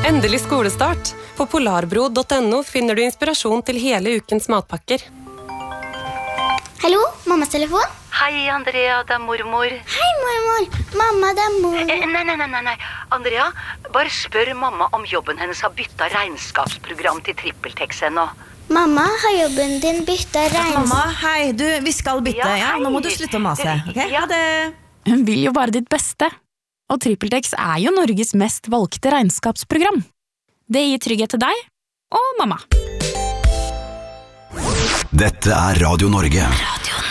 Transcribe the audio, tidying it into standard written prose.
Endelig skolestart. På polarbro.no finner du inspirasjon til hele ukens matpakker. Hallo, mammas telefon? Hei, Andrea, det mormor. Hei, mormor. Mamma, det mor. Nei. Andrea, bare spør mamma om jobben hennes har byttet regnskapsprogram til TrippelTex ennå. Mamma, har jobben din byttet Mamma, hei, vi skal bytte, Ja, hei. Nå må du slutte å mase, ok? Ja. Ha det. Hun vil jo bare ditt beste. Og TrippelTex jo Norges mest valgte regnskapsprogram. Det gir trygghet til deg og mamma. Dette Radio Norge.